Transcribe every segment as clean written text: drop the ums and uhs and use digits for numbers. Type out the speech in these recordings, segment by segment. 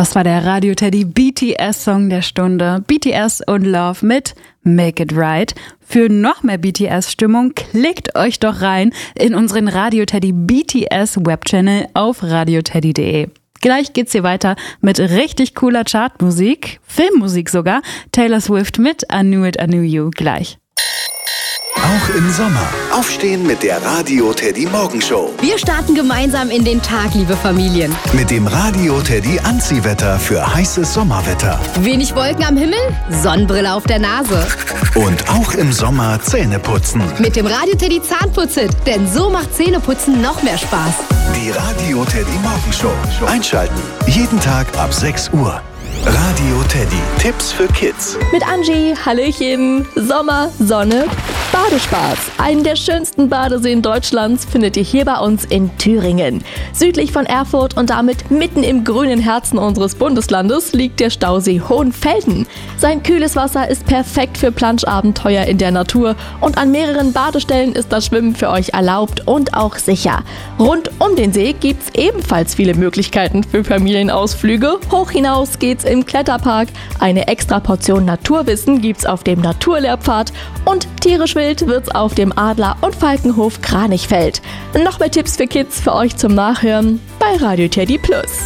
Das war der Radio Teddy BTS-Song der Stunde. BTS und Love mit Make It Right. Für noch mehr BTS-Stimmung klickt euch doch rein in unseren Radio Teddy BTS-Webchannel auf radioteddy.de. Gleich geht's hier weiter mit richtig cooler Chartmusik, Filmmusik sogar. Taylor Swift mit I Knew It, I Knew You gleich. Auch im Sommer. Aufstehen mit der Radio Teddy Morgenshow. Wir starten gemeinsam in den Tag, liebe Familien. Mit dem Radio Teddy Anziehwetter für heißes Sommerwetter. Wenig Wolken am Himmel, Sonnenbrille auf der Nase. Und auch im Sommer Zähne putzen. Mit dem Radio Teddy Zahnputz-Hit, denn so macht Zähneputzen noch mehr Spaß. Die Radio Teddy Morgenshow. Einschalten. Jeden Tag ab 6 Uhr. Radio Teddy. Tipps für Kids. Mit Angie, Hallöchen, Sommer, Sonne, Badespaß. Einen der schönsten Badeseen Deutschlands findet ihr hier bei uns in Thüringen. Südlich von Erfurt und damit mitten im grünen Herzen unseres Bundeslandes liegt der Stausee Hohenfelden. Sein kühles Wasser ist perfekt für Planschabenteuer in der Natur und an mehreren Badestellen ist das Schwimmen für euch erlaubt und auch sicher. Rund um den See gibt's ebenfalls viele Möglichkeiten für Familienausflüge. Hoch hinaus geht's im Kletterpark, eine extra Portion Naturwissen gibt's auf dem Naturlehrpfad und tierisch wild wird's auf dem Adler- und Falkenhof Kranichfeld. Noch mehr Tipps für Kids für euch zum Nachhören bei Radio Teddy Plus.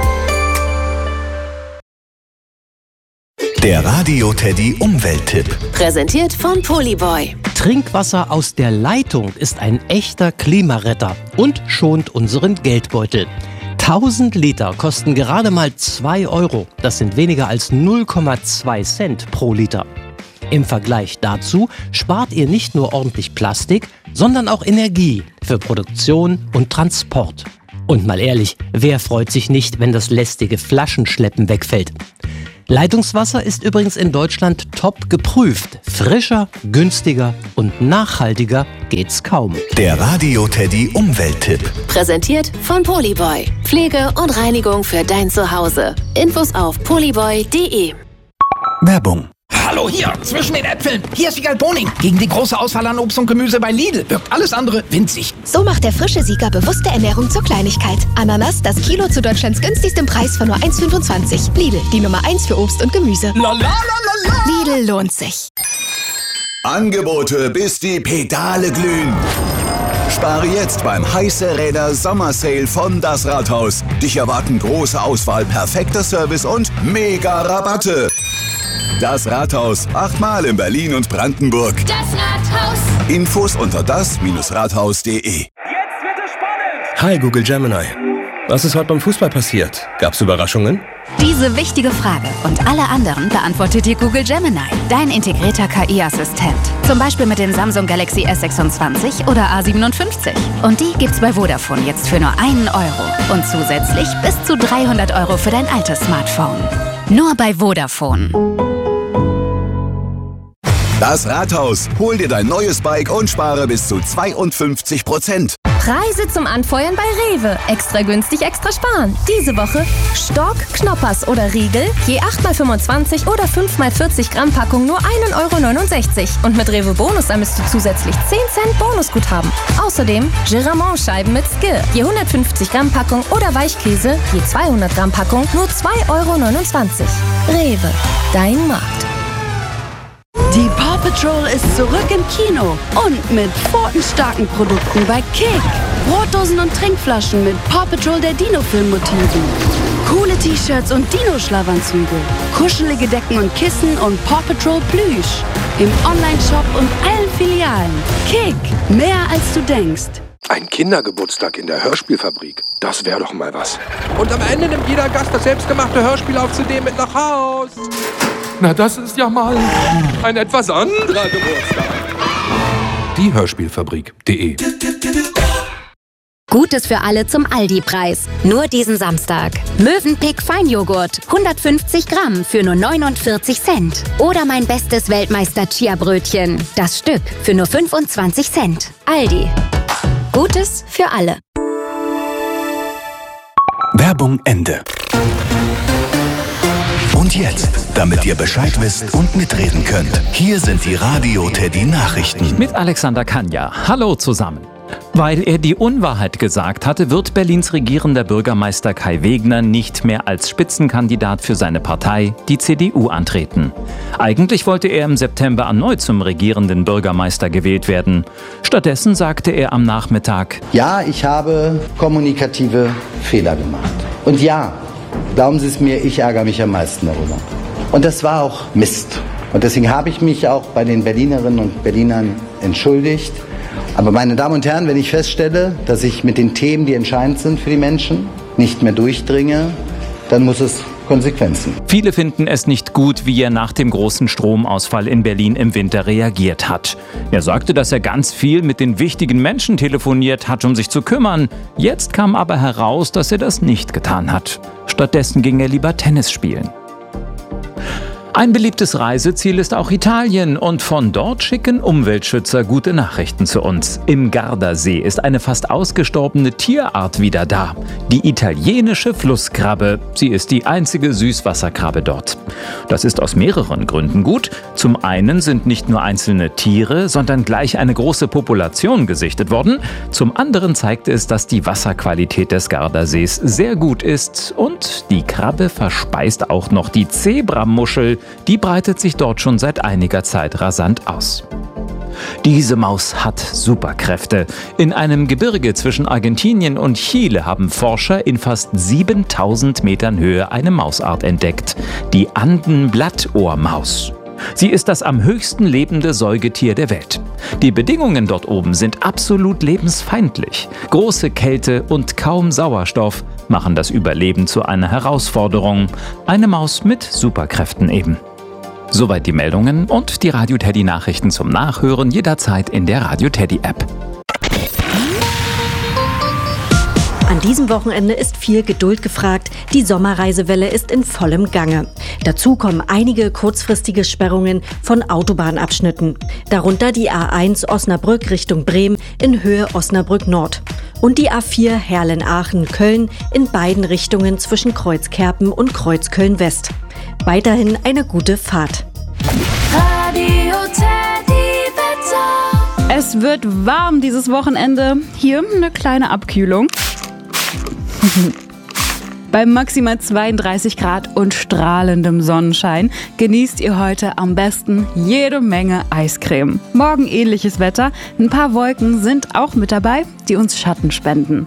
Der Radio Teddy Umwelttipp. Präsentiert von Polyboy. Trinkwasser aus der Leitung ist ein echter Klimaretter und schont unseren Geldbeutel. 1000 Liter kosten gerade mal 2 Euro. Das sind weniger als 0,2 Cent pro Liter. Im Vergleich dazu spart ihr nicht nur ordentlich Plastik, sondern auch Energie für Produktion und Transport. Und mal ehrlich, wer freut sich nicht, wenn das lästige Flaschenschleppen wegfällt? Leitungswasser ist übrigens in Deutschland top geprüft. Frischer, günstiger und nachhaltiger geht's kaum. Der Radio Teddy Umwelttipp. Präsentiert von Polyboy. Pflege und Reinigung für dein Zuhause. Infos auf polyboy.de. Werbung. Hallo hier, zwischen den Äpfeln. Hier ist Wiegald Boning. Gegen die große Auswahl an Obst und Gemüse bei Lidl wirkt alles andere winzig. So macht der frische Sieger bewusste Ernährung zur Kleinigkeit. Ananas, das Kilo zu Deutschlands günstigstem Preis von nur 1,25. Lidl, die Nummer 1 für Obst und Gemüse. Lidl lohnt sich. Angebote, bis die Pedale glühen. Spare jetzt beim Heiße Räder Sommersale von Das Rathaus. Dich erwarten große Auswahl, perfekter Service und mega Rabatte. Das Rathaus, 8-mal in Berlin und Brandenburg. Das Rathaus. Infos unter das-rathaus.de. Jetzt wird es spannend! Hi Google Gemini. Was ist heute beim Fußball passiert? Gab's Überraschungen? Diese wichtige Frage und alle anderen beantwortet dir Google Gemini, dein integrierter KI-Assistent. Zum Beispiel mit dem Samsung Galaxy S26 oder A57. Und die gibt's bei Vodafone jetzt für nur 1 Euro. Und zusätzlich bis zu 300 Euro für dein altes Smartphone. Nur bei Vodafone. Das Rathaus. Hol dir dein neues Bike und spare bis zu 52%. Preise zum Anfeuern bei Rewe. Extra günstig, extra sparen. Diese Woche Stork, Knoppers oder Riegel, je 8x25 oder 5x40 Gramm Packung nur 1,69 Euro. Und mit Rewe Bonus sammelst du zusätzlich 10 Cent Bonusguthaben. Außerdem Giramont-Scheiben mit Skill, je 150 Gramm Packung oder Weichkäse, je 200 Gramm Packung nur 2,29 Euro. Rewe, dein Markt. Die Paw Patrol ist zurück im Kino und mit pfotenstarken Produkten bei Kick. Brotdosen und Trinkflaschen mit Paw Patrol der Dino-Film-Motiven. Coole T-Shirts und Dino-Schlafanzüge. Kuschelige Decken und Kissen und Paw Patrol Plüsch. Im Online-Shop und allen Filialen. Kick, mehr als du denkst. Ein Kindergeburtstag in der Hörspielfabrik. Das wäre doch mal was. Und am Ende nimmt jeder Gast das selbstgemachte Hörspiel auf CD mit nach Haus. Na, das ist ja mal ein etwas anderer Geburtstag. Die Hörspielfabrik.de. Gutes für alle zum Aldi-Preis. Nur diesen Samstag. Mövenpick Feinjoghurt, 150 Gramm für nur 49 Cent. Oder mein bestes Weltmeister-Chia-Brötchen. Das Stück für nur 25 Cent. Aldi. Gutes für alle. Werbung Ende. Und jetzt, damit ihr Bescheid wisst und mitreden könnt, hier sind die Radio Teddy Nachrichten. Mit Alexander Kanja. Hallo zusammen. Weil er die Unwahrheit gesagt hatte, wird Berlins regierender Bürgermeister Kai Wegner nicht mehr als Spitzenkandidat für seine Partei, die CDU, antreten. Eigentlich wollte er im September erneut zum regierenden Bürgermeister gewählt werden. Stattdessen sagte er am Nachmittag: Ja, ich habe kommunikative Fehler gemacht. Und ja, glauben Sie es mir, ich ärgere mich am meisten darüber. Und das war auch Mist. Und deswegen habe ich mich auch bei den Berlinerinnen und Berlinern entschuldigt. Aber meine Damen und Herren, wenn ich feststelle, dass ich mit den Themen, die entscheidend sind für die Menschen, nicht mehr durchdringe, dann muss es Konsequenzen. Viele finden es nicht gut, wie er nach dem großen Stromausfall in Berlin im Winter reagiert hat. Er sagte, dass er ganz viel mit den wichtigen Menschen telefoniert hat, um sich zu kümmern. Jetzt kam aber heraus, dass er das nicht getan hat. Stattdessen ging er lieber Tennis spielen. Ein beliebtes Reiseziel ist auch Italien und von dort schicken Umweltschützer gute Nachrichten zu uns. Im Gardasee ist eine fast ausgestorbene Tierart wieder da. Die italienische Flusskrabbe. Sie ist die einzige Süßwasserkrabbe dort. Das ist aus mehreren Gründen gut. Zum einen sind nicht nur einzelne Tiere, sondern gleich eine große Population gesichtet worden. Zum anderen zeigt es, dass die Wasserqualität des Gardasees sehr gut ist. Und die Krabbe verspeist auch noch die Zebramuschel. Die breitet sich dort schon seit einiger Zeit rasant aus. Diese Maus hat Superkräfte. In einem Gebirge zwischen Argentinien und Chile haben Forscher in fast 7000 Metern Höhe eine Mausart entdeckt. Die Anden-Blattohrmaus. Sie ist das am höchsten lebende Säugetier der Welt. Die Bedingungen dort oben sind absolut lebensfeindlich. Große Kälte und kaum Sauerstoff machen das Überleben zu einer Herausforderung. Eine Maus mit Superkräften eben. Soweit die Meldungen und die Radio Teddy Nachrichten zum Nachhören jederzeit in der Radio Teddy App. An diesem Wochenende ist viel Geduld gefragt. Die Sommerreisewelle ist in vollem Gange. Dazu kommen einige kurzfristige Sperrungen von Autobahnabschnitten. Darunter die A1 Osnabrück Richtung Bremen in Höhe Osnabrück Nord. Und die A4 Herlen-Aachen-Köln in beiden Richtungen zwischen Kreuzkerpen und Kreuzköln West. Weiterhin eine gute Fahrt. Radio Teddy Wetter. Es wird warm dieses Wochenende. Hier eine kleine Abkühlung. Bei maximal 32 Grad und strahlendem Sonnenschein genießt ihr heute am besten jede Menge Eiscreme. Morgen ähnliches Wetter, ein paar Wolken sind auch mit dabei, die uns Schatten spenden.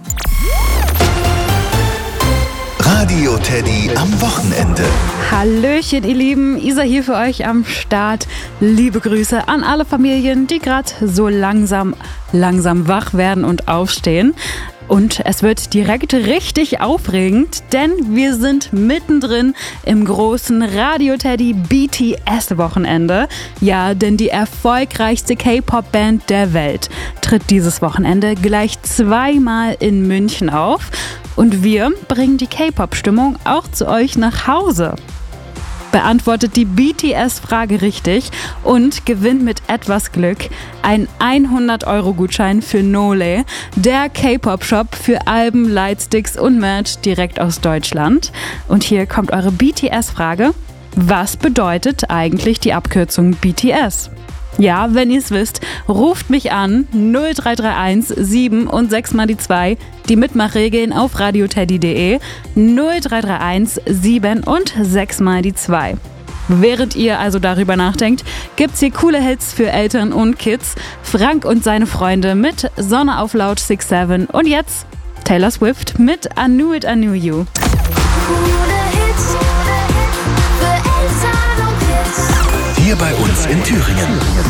Radio Teddy am Wochenende. Hallöchen, ihr Lieben, Isa hier für euch am Start. Liebe Grüße an alle Familien, die gerade so langsam wach werden und aufstehen. Und es wird direkt richtig aufregend, denn wir sind mittendrin im großen Radio Teddy BTS-Wochenende. Ja, denn die erfolgreichste K-Pop-Band der Welt tritt dieses Wochenende gleich zweimal in München auf. Und wir bringen die K-Pop-Stimmung auch zu euch nach Hause. Beantwortet die BTS-Frage richtig und gewinnt mit etwas Glück einen 100-Euro-Gutschein für Nole, der K-Pop-Shop für Alben, Lightsticks und Merch direkt aus Deutschland. Und hier kommt eure BTS-Frage. Was bedeutet eigentlich die Abkürzung BTS? Ja, wenn ihr es wisst, ruft mich an 0331 7 und 6 mal die 2. Die Mitmachregeln auf radioteddy.de 0331 7 und 6 mal die 2. Während ihr also darüber nachdenkt, gibt's hier coole Hits für Eltern und Kids. Frank und seine Freunde mit Sonne auf Laut 6-7 und jetzt Taylor Swift mit I Knew It, I Knew You. Hier bei uns in Thüringen.